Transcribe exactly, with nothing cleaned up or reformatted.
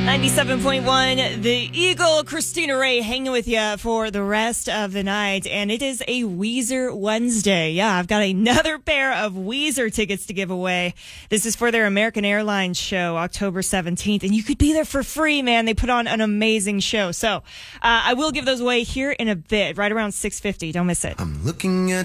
ninety-seven point one, The Eagle, Christina Ray hanging with you for the rest of the night. And it is a Weezer Wednesday. Yeah, I've got another pair of Weezer tickets to give away. This is for their American Airlines show, October seventeenth. And you could be there for free, man. They put on an amazing show. So uh, I will give those away here in a bit, right around six fifty. Don't miss it. I'm looking at